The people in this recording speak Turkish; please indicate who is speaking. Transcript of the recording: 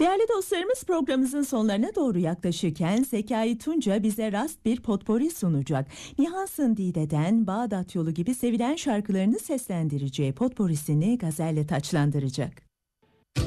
Speaker 1: Değerli dostlarımız, programımızın sonlarına doğru yaklaşırken Zekai Tunca bize rast bir potpori sunacak. Nihan Sındide'den Bağdat Yolu gibi sevilen şarkılarını seslendireceği potporisini gazelle taçlandıracak.